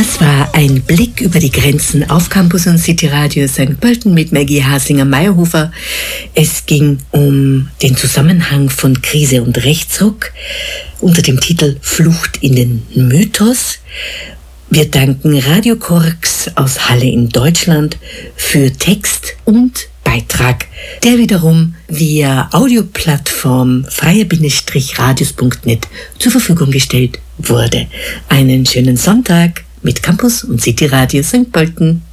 Das war ein Blick über die Grenzen auf Campus und City Radio St. Pölten mit Maggie Hasinger-Meyerhofer. Es ging um den Zusammenhang von Krise und Rechtsruck unter dem Titel Flucht in den Mythos. Wir danken Radio Korks aus Halle in Deutschland für Text und Beitrag, der wiederum via Audioplattform freie-radios.net zur Verfügung gestellt wurde. Einen schönen Sonntag mit Campus und City Radio St. Pölten.